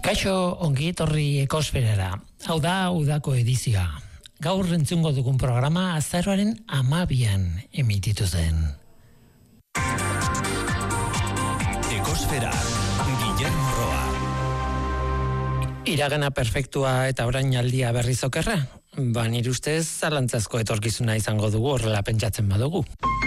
Kaixo, ongi etorri Ekosferara. Hau da udako edizioa. Gaur entzungo dugun programa azaroaren 12an emititu zen. Ekosfera, Guillermo Roa. Iragana perfektua eta orain aldia berriz okerra? Nire ustez zalantzazko etorkizuna izango dugu horrela pentsatzen badugu.